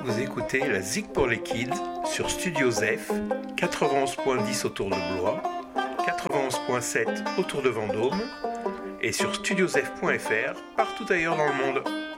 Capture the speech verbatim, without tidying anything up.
Vous écoutez la Zik pour les Kids sur Studio Zef, quatre-vingt-onze point dix autour de Blois, quatre-vingt-onze point sept autour de Vendôme et sur studiozef point f r partout ailleurs dans le monde.